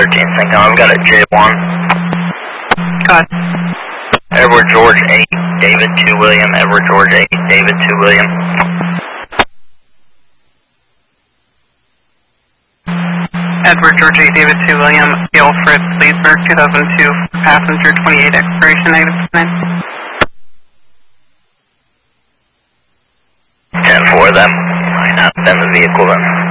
13 Syncom, I've got a J1. Got Edward George 8, David 2 William, Edward George 8, David 2 William. Edward George 8, David 2 William, Alfred Leesburg 2002, passenger 28, expiration -9. 10-4 them. Line up in the vehicle then.